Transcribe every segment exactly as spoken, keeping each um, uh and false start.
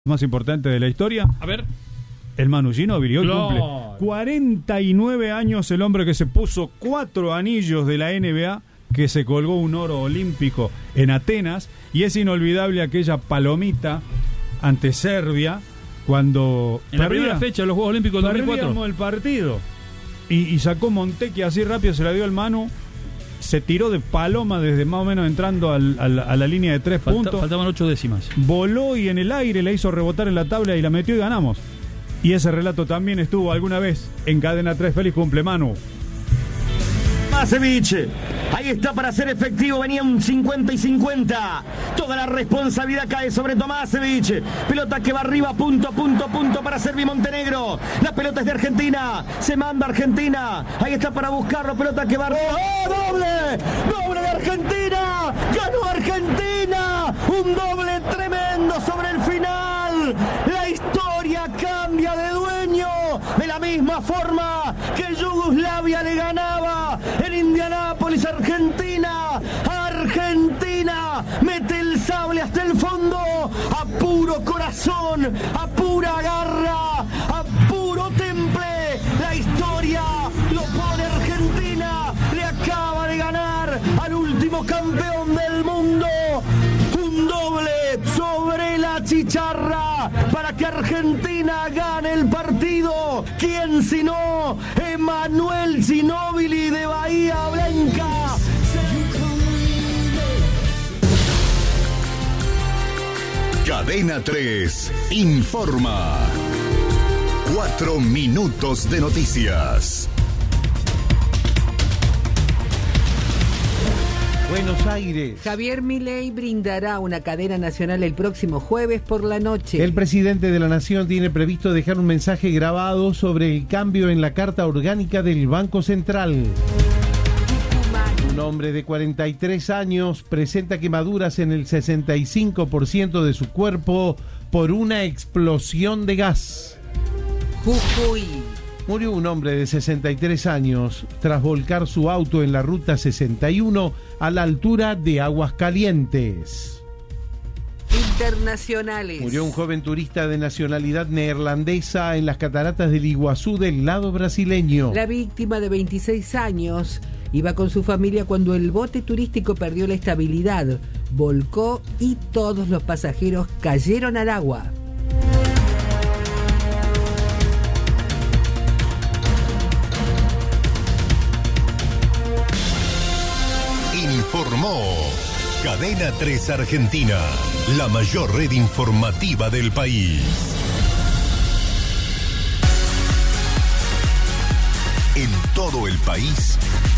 más importante de la historia. A ver. El Manu Ginóbili hoy No. cumple cuarenta y nueve años, el hombre que se puso cuatro anillos de la N B A, que se colgó un oro olímpico en Atenas, y es inolvidable aquella palomita ante Serbia cuando En la primera fecha de los Juegos Olímpicos del dos mil cuatro. perdíamos el partido y, y sacó Montequi así rápido, se la dio al Manu, se tiró de paloma desde más o menos entrando al, al, a la línea de tres Falta, puntos, faltaban ocho décimas. voló y en el aire la hizo rebotar en la tabla y la metió y ganamos. Y ese relato también estuvo alguna vez en Cadena tres. Feliz cumple, Manu. Tomášević, ahí está para ser efectivo, venía un cincuenta y cincuenta, toda la responsabilidad cae sobre Tomášević, pelota que va arriba, punto, punto, punto para Serbia y Montenegro, la pelota es de Argentina, se manda Argentina, ahí está para buscarlo, pelota que va arriba, ¡oh, doble! ¡Doble de Argentina! ¡Ganó Argentina! ¡Un doble tremendo sobre el final! ¡La historia cambia de dueño! De la misma forma que Yugoslavia le ganaba en Indianápolis, Argentina. Argentina mete el sable hasta el fondo, a puro corazón, a pura garra, a puro temple. La historia lo pone Argentina, le acaba de ganar al último campeón del mundo. Un doble sobre la chicharra para que Argentina gane el partido. ¿Quién sino Emanuel Ginóbili de Bahía Blanca? Cadena tres informa. Cuatro minutos de noticias. Buenos Aires. Javier Milei brindará una cadena nacional el próximo jueves por la noche. El presidente de la Nación tiene previsto dejar un mensaje grabado sobre el cambio en la Carta Orgánica del Banco Central. Un hombre de cuarenta y tres años presenta quemaduras en el sesenta y cinco por ciento de su cuerpo por una explosión de gas. Jujuy. Murió un hombre de sesenta y tres años tras volcar su auto en la ruta sesenta y uno a la altura de Aguascalientes. Internacionales. Murió un joven turista de nacionalidad neerlandesa en las cataratas del Iguazú del lado brasileño. La víctima de veintiséis años iba con su familia cuando el bote turístico perdió la estabilidad, volcó y todos los pasajeros cayeron al agua. Informó Cadena tres Argentina, la mayor red informativa del país. En todo el país,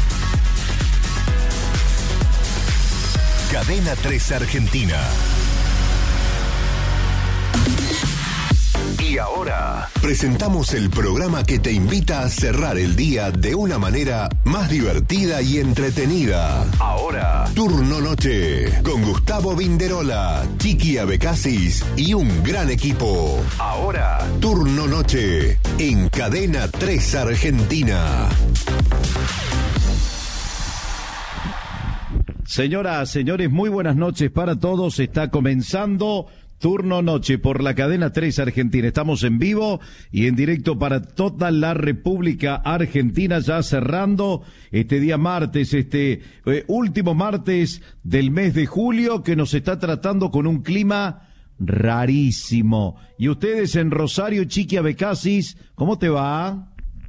Cadena tres Argentina. Y ahora presentamos el programa que te invita a cerrar el día de una manera más divertida y entretenida. Ahora, Turno Noche, con Gustavo Vinderola, Chiqui Abecasis y un gran equipo. Ahora, Turno Noche, en Cadena tres Argentina. Señoras, señores, muy buenas noches para todos. Está comenzando Turno Noche por la Cadena tres Argentina. Estamos en vivo y en directo para toda la República Argentina, ya cerrando este día martes, este eh, último martes del mes de julio, que nos está tratando con un clima rarísimo. Y ustedes en Rosario, Chiqui Abecasis, ¿cómo te va?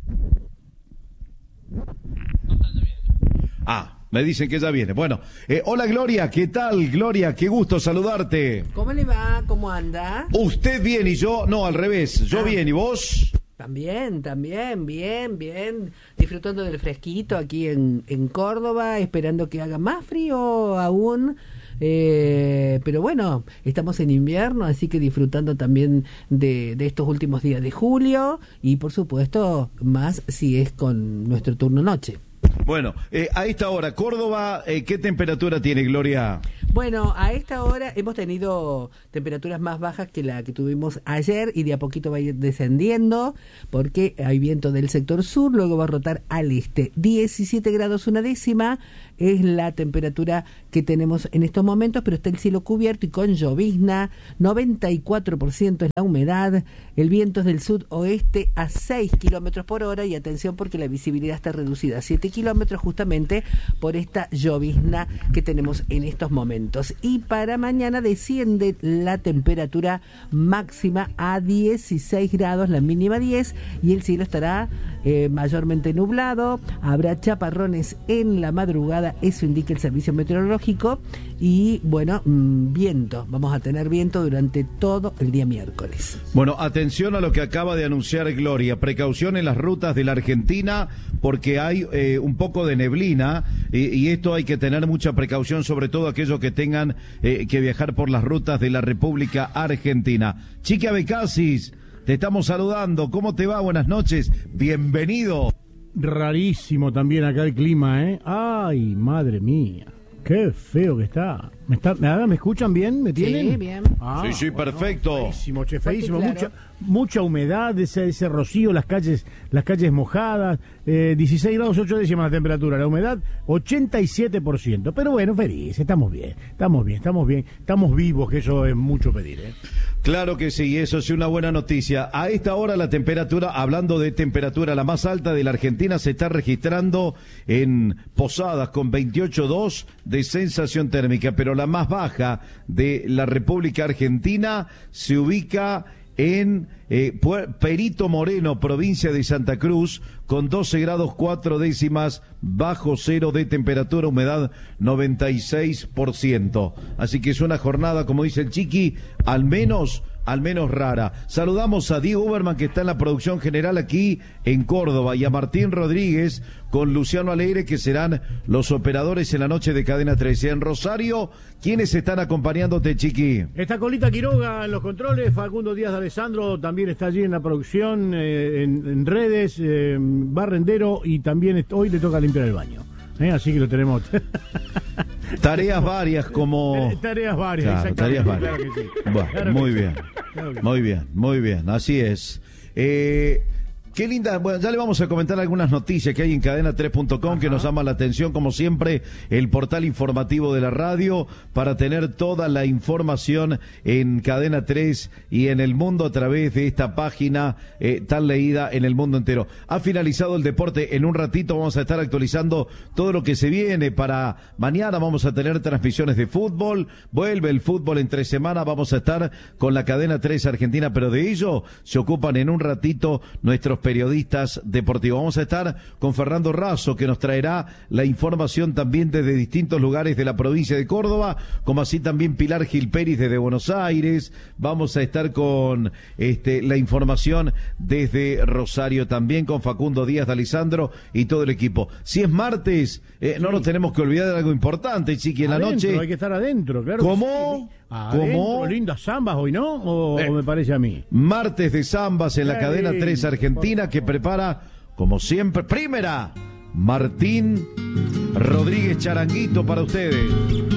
Ah, me dicen que ya viene. Bueno, eh, hola Gloria, ¿qué tal Gloria? Qué gusto saludarte. ¿Cómo le va? ¿Cómo anda? Usted bien y yo, no, al revés, yo Ah. bien y vos. También, también, bien, bien. Disfrutando del fresquito aquí en, en Córdoba, esperando que haga más frío aún. Eh, pero bueno, estamos en invierno, así que disfrutando también de, de estos últimos días de julio y por supuesto más si es con nuestro turno noche. Bueno, eh, a esta hora, Córdoba, eh, ¿qué temperatura tiene, Gloria? Bueno, a esta hora hemos tenido temperaturas más bajas que la que tuvimos ayer y de a poquito va a ir descendiendo porque hay viento del sector sur, luego va a rotar al este. diecisiete grados una décima es la temperatura que tenemos en estos momentos, pero está el cielo cubierto y con llovizna, noventa y cuatro por ciento es la humedad, el viento es del sudoeste a seis kilómetros por hora y atención porque la visibilidad está reducida a siete kilómetros justamente por esta llovizna que tenemos en estos momentos. Y para mañana desciende la temperatura máxima a dieciséis grados, la mínima diez, y el cielo estará eh, mayormente nublado, habrá chaparrones en la madrugada, eso indica el servicio meteorológico, y bueno, mmm, viento, vamos a tener viento durante todo el día miércoles. Bueno, atención a lo que acaba de anunciar Gloria, precaución en las rutas de la Argentina porque hay eh, un poco de neblina y, y esto hay que tener mucha precaución, sobre todo aquellos que tengan eh, que viajar por las rutas de la República Argentina. Chiqui Abecasis, te estamos saludando, ¿cómo te va? Buenas noches, bienvenido. Rarísimo también acá el clima, ¿eh? Ay, madre mía, qué feo que está. ¿Me, está, ¿me, ¿me escuchan bien? ¿Me tienen? Sí, bien. Ah, sí, sí, bueno, perfecto. Feísimo, che, feísimo. Claro. Mucha, mucha humedad, ese, ese rocío, las calles, las calles mojadas, eh, dieciséis grados ocho décimas la temperatura, la humedad ochenta y siete por ciento. Pero bueno, feliz, estamos bien, estamos bien, estamos bien, estamos vivos, que eso es mucho pedir, ¿eh? Claro que sí, eso es una buena noticia. A esta hora la temperatura, hablando de temperatura, la más alta de la Argentina se está registrando en Posadas con veintiocho punto dos de sensación térmica, pero la más baja de la República Argentina se ubica en eh, Perito Moreno, provincia de Santa Cruz, con doce grados cuatro décimas bajo cero de temperatura, humedad noventa y seis por ciento. Así que es una jornada, como dice el Chiqui, al menos... al menos rara. Saludamos a Diego Uberman, que está en la producción general aquí en Córdoba, y a Martín Rodríguez con Luciano Alegre, que serán los operadores en la noche de Cadena trece. En Rosario, ¿quiénes están acompañándote, Chiqui? Está Colita Quiroga en los controles, Facundo Díaz de Alessandro también está allí en la producción, eh, en, en redes, eh, Barrendero, y también hoy le toca limpiar el baño. ¿Eh? Así que lo tenemos. Tareas varias como... Tareas varias, claro, exactamente. Tareas varias. Claro que sí. Bueno, Claro muy que bien, sí. Claro que muy bien, muy bien, así es. Eh... Qué linda, bueno, ya le vamos a comentar algunas noticias que hay en cadena tres punto com que nos llama la atención, como siempre, el portal informativo de la radio, para tener toda la información en Cadena tres y en el mundo a través de esta página eh, tan leída en el mundo entero. Ha finalizado el deporte, en un ratito vamos a estar actualizando todo lo que se viene para mañana. Vamos a tener transmisiones de fútbol, vuelve el fútbol entre semana, vamos a estar con la Cadena tres Argentina, pero de ello se ocupan en un ratito nuestros periodistas deportivos. Vamos a estar con Fernando Razo, que nos traerá la información también desde distintos lugares de la provincia de Córdoba, como así también Pilar Gil Pérez desde Buenos Aires. Vamos a estar con este, la información desde Rosario también, con Facundo Díaz de Alessandro y todo el equipo. Si es martes, eh, no nos tenemos que olvidar de algo importante, Chiqui, en la Adentro, noche. hay que estar adentro, claro. ¿Cómo? Adentro, ¿Cómo? lindas zambas hoy, ¿no? ¿O, Eh. o me parece a mí? Martes de Zambas en la Ey, Cadena tres Argentina, que prepara, como siempre, primera, Martín Rodríguez Charanguito para ustedes.